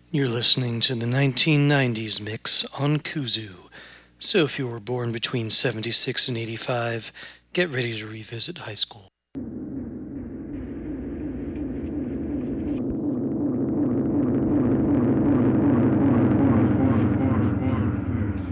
You're listening to the 1990s mix on Kuzu. So if you were born between 76 and 85, get ready to revisit high school.